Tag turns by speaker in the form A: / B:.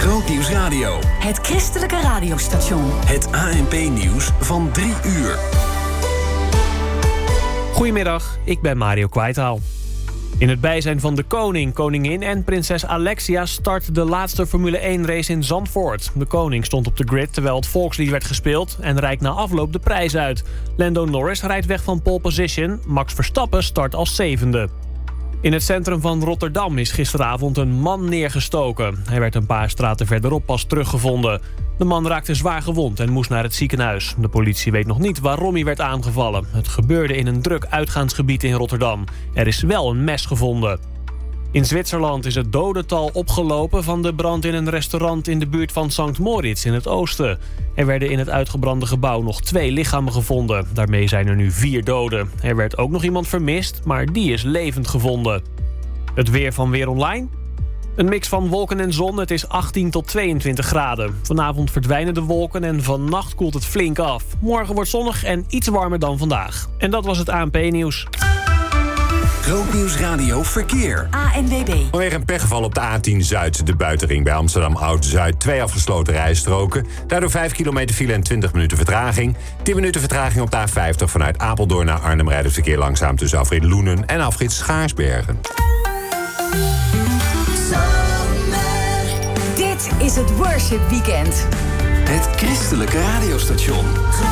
A: Grootnieuws Radio.
B: Het christelijke radiostation.
A: Het ANP-nieuws van 3 uur.
C: Goedemiddag, ik ben Mario Kwijtaal. In het bijzijn van de koning, koningin en prinses Alexia start de laatste Formule 1-race in Zandvoort. De koning stond op de grid terwijl het volkslied werd gespeeld en reikt na afloop de prijs uit. Lando Norris rijdt weg van pole position, Max Verstappen start als 7e. In het centrum van Rotterdam is gisteravond een man neergestoken. Hij werd een paar straten verderop pas teruggevonden. De man raakte zwaar gewond en moest naar het ziekenhuis. De politie weet nog niet waarom hij werd aangevallen. Het gebeurde in een druk uitgaansgebied in Rotterdam. Er is wel een mes gevonden. In Zwitserland is het dodental opgelopen van de brand in een restaurant in de buurt van St. Moritz in het oosten. Er werden in het uitgebrande gebouw nog 2 lichamen gevonden. Daarmee zijn er nu 4 doden. Er werd ook nog iemand vermist, maar die is levend gevonden. Het weer van Weer Online. Een mix van wolken en zon, het is 18 tot 22 graden. Vanavond verdwijnen de wolken en vannacht koelt het flink af. Morgen wordt zonnig en iets warmer dan vandaag. En dat was het ANP-nieuws.
A: Grootnieuws Radio Verkeer.
B: ANWB.
D: Vanwege een pechgeval op de A10 Zuid, de buitenring bij Amsterdam Oud-Zuid. 2 afgesloten rijstroken. Daardoor 5 kilometer file en 20 minuten vertraging. 10 minuten vertraging op de A50 vanuit Apeldoorn naar Arnhem rijdt het verkeer langzaam tussen afrit Loenen en afrit Schaarsbergen.
B: Dit is het Worship Weekend.
A: Het christelijke radiostation.